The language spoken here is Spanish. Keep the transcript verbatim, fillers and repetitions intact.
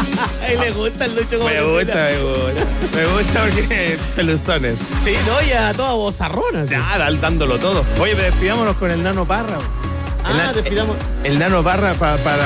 Ay, le gusta el Lucho como Me gusta, me gusta. Me gusta porque peluzones. Sí, no, ya toda bozarrona. Sí. Ya, dal- dándolo todo. Oye, pero despidámonos con el Nano Parra. Ah, el, na- despidamos. El Nano Parra pa- para